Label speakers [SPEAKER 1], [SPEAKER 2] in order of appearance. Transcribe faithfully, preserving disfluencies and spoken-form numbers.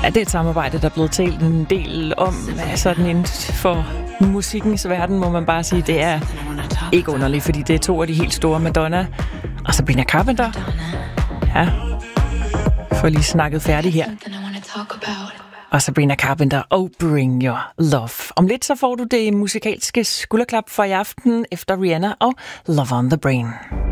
[SPEAKER 1] Ja, det er et samarbejde, der er blevet talt en del om. Sådan inden for musikkens verden, må man bare sige, det er ikke underligt, fordi det er to af de helt store, Madonna og Sabrina Carpenter. Ja, får lige snakket færdig her. Og Sabrina Carpenter og Bring Your Love. Om lidt så får du det musikalske skulderklap for i aften efter Rihanna og Love on the Brain.